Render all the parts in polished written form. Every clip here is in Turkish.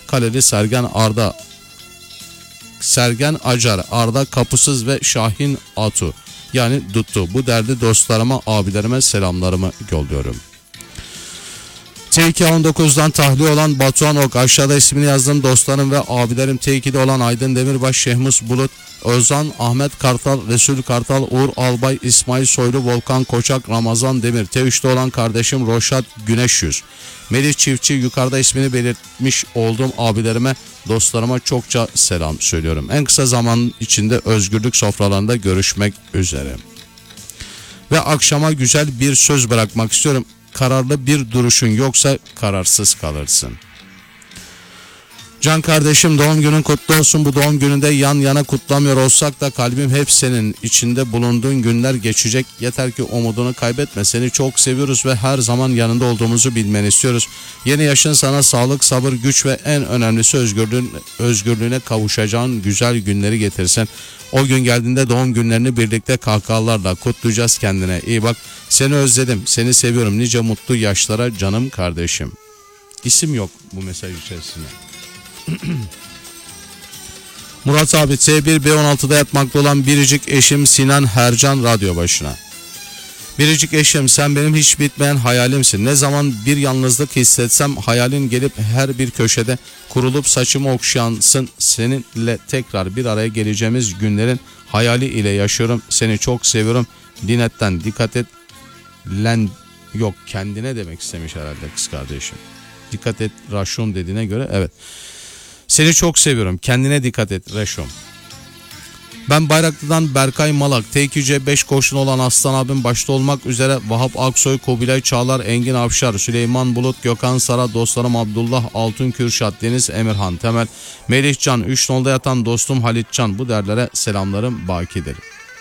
Kaleli Sergen Acar, Arda Kapısız ve Şahin Atu yani Duttu. Bu değerli dostlarıma, abilerime selamlarımı yolluyorum. T2-19'dan tahliye olan Batuhan Ok, aşağıda ismini yazdım dostlarım ve abilerim. T2'de olan Aydın Demirbaş, Şehmus Bulut, Özan, Ahmet Kartal, Resul Kartal, Uğur Albay, İsmail Soylu, Volkan Koçak, Ramazan Demir. T3'te olan kardeşim Roşat Güneş Yüz, Melih Çiftçi, yukarıda ismini belirtmiş olduğum abilerime, dostlarıma çokça selam söylüyorum. En kısa zaman içinde özgürlük sofralarında görüşmek üzere. Ve akşama güzel bir söz bırakmak istiyorum. Kararlı bir duruşun yoksa kararsız kalırsın. Can kardeşim, doğum günün kutlu olsun. Bu doğum gününde yan yana kutlamıyor olsak da kalbim hep senin. İçinde bulunduğun günler geçecek. Yeter ki umudunu kaybetme. Seni çok seviyoruz ve her zaman yanında olduğumuzu bilmeni istiyoruz. Yeni yaşın sana sağlık, sabır, güç ve en önemlisi özgürlüğüne kavuşacağın güzel günleri getirsin. O gün geldiğinde doğum günlerini birlikte kahkahalarla kutlayacağız. Kendine iyi bak. Seni özledim. Seni seviyorum. Nice mutlu yaşlara canım kardeşim. İsim yok bu mesaj içerisinde. Murat abi, T1-B16'da yatmakta olan biricik eşim Sinan Hercan radyo başına. Biricik eşim, sen benim hiç bitmeyen hayalimsin. Ne zaman bir yalnızlık hissetsem hayalin gelip her bir köşede kurulup saçımı okşayansın. Seninle tekrar bir araya geleceğimiz günlerin hayali ile yaşıyorum. Seni çok seviyorum. Dinetten dikkat et. Yok, kendine demek istemiş herhalde kız kardeşim. Dikkat et Raşum dediğine göre evet. Seni çok seviyorum. Kendine dikkat et Reşom. Ben Bayraklı'dan Berkay Malak. T2C5 koşun olan Aslan abim başta olmak üzere Vahap Aksoy, Kubilay Çağlar, Engin Avşar, Süleyman Bulut, Gökhan Sara, dostlarım Abdullah, Altın Kürşat, Deniz Emirhan Temel, Melih Can, 3 nolda yatan dostum Halit Can. Bu derlere selamlarım bakidir.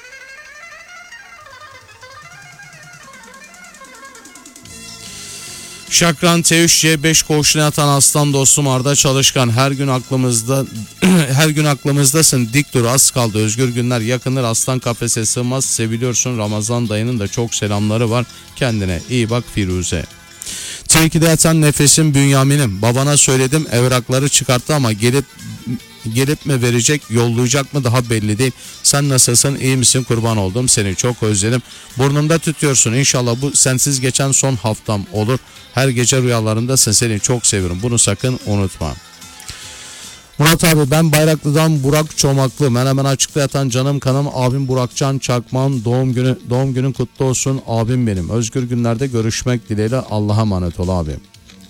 Şakran T3C5 koğuşuna yatan aslan dostum Arda Çalışkan, her gün aklımızdasın. Dik dur, az kaldı, özgür günler yakınır, aslan kafese sığmaz, seviliyorsun. Ramazan dayının da çok selamları var. Kendine iyi bak Firuze. T2'de yatan nefesim Bünyamin'im, babana söyledim, evrakları çıkarttı ama gelip mi verecek, yollayacak mı daha belli değil. Sen nasılsın, iyi misin, kurban oldum, seni çok özledim. Burnumda tutuyorsun, İnşallah bu sensiz geçen son haftam olur. Her gece rüyalarımdasın, seni çok seviyorum, bunu sakın unutma. Murat abi, ben Bayraklı'dan Burak Çomaklı, Menemen Açık'ta yatan canım kanım abim Burakcan Çakman, doğum günün kutlu olsun abim benim. Özgür günlerde görüşmek dileğiyle, Allah'a emanet ol abi.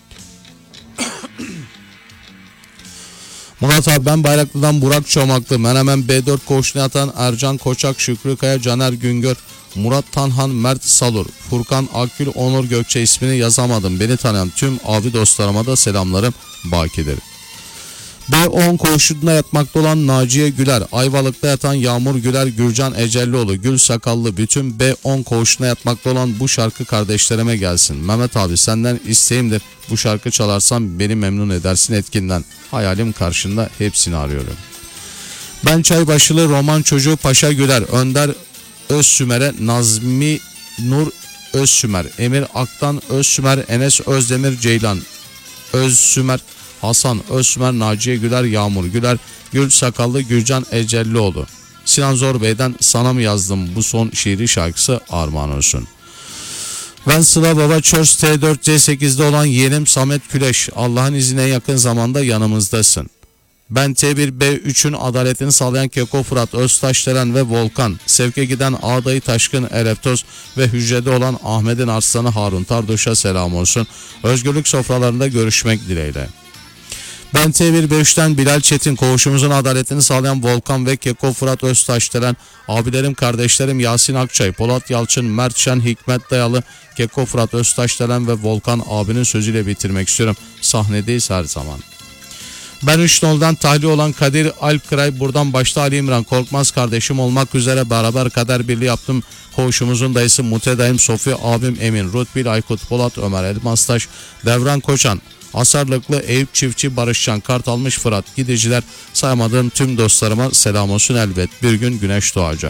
Murat abi, ben Bayraklı'dan Burak Çomaklı, Menemen B4 koğuşuna yatan Ercan Koçak, Şükrü Kaya, Caner Güngör, Murat Tanhan, Mert Salur, Furkan Akgül, Onur Gökçe, ismini yazamadım. Beni tanıyan tüm abi dostlarıma da selamlarım bakidir. B10 koğuşunda yatmakta olan Naciye Güler, Ayvalık'ta yatan Yağmur Güler, Gürcan Ecellioğlu, Gül Sakallı, bütün B10 koğuşuna yatmakta olan bu şarkı kardeşlerime gelsin. Mehmet abi, senden isteğimdir, bu şarkı çalarsam beni memnun edersin etkinden. Hayalim karşında, hepsini arıyorum. Ben Çaybaşılı Roman çocuğu Paşa Güler, Önder Özsümer'e, Nazmi Nur Özsümer, Emir Aktan Özsümer, Enes Özdemir Ceylan Özsümer, Hasan Özsümer, Naciye Güler, Yağmur Güler, Gül Sakallı, Gülcan Ecellioğlu. Sinan Zor Bey'den sana mı yazdım bu son şiiri şarkısı armağan olsun. Ben Sıla Baba Çöz T4C8'de olan yeğenim Samet Küleş, Allah'ın izniyle yakın zamanda yanımızdasın. Ben T1B3'ün adaletini sağlayan Keko Fırat, Öztaşdelen ve Volkan, sevke giden Ağdayı Taşkın Ereptoz ve hücrede olan Ahmet'in Arslanı Harun Tardoş'a selam olsun. Özgürlük sofralarında görüşmek dileğiyle. Ben T1B3'ten Bilal Çetin, koğuşumuzun adaletini sağlayan Volkan ve Keko Fırat, Öztaşdelen, abilerim kardeşlerim Yasin Akçay, Polat Yalçın, Mert Şen, Hikmet Dayalı, Keko Fırat, Öztaşdelen ve Volkan abinin sözüyle bitirmek istiyorum. Sahnedeyiz her zaman. Ben 3 noldan tahliye olan Kadir Alpkıray, buradan başta Ali İmran Korkmaz kardeşim olmak üzere beraber kader birliği yaptım. Koğuşumuzun dayısı Mute dayım, Sofi abim Emin, Rutbil, Aykut Polat, Ömer Elmastaş, Devran Koçan, Asarlıklı Eyüp Çiftçi, Barışcan, Kartalmış Fırat, gidiciler, saymadığım tüm dostlarıma selam olsun, elbet bir gün güneş doğacak.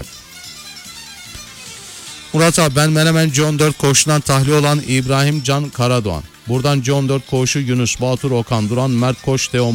Murat abi, ben Menemen C14 koğuşundan tahliye olan İbrahim Can Karadoğan. Buradan C14 koğuşu Yunus, Batur, Okan Duran, Mert Koç, Teoman,